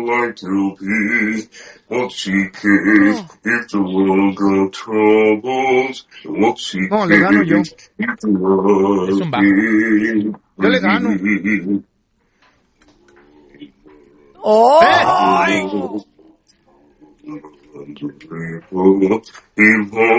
like to be what she cares if the world got troubles. What she No, le gano yo. cares if the world Es un bajo. Yo le gano. ¡Ay! is